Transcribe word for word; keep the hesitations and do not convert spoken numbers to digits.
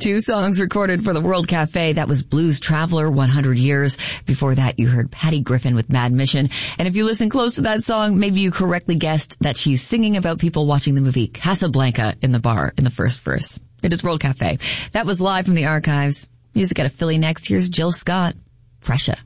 Two songs recorded for the World Cafe. That was Blues Traveler, one hundred years. Before that, you heard Patty Griffin with Mad Mission. And if you listen close to that song, maybe you correctly guessed that she's singing about people watching the movie Casablanca in the bar in the first verse. It is World Cafe. That was live from the archives. Music out of Philly next. Here's Jill Scott. Pressure.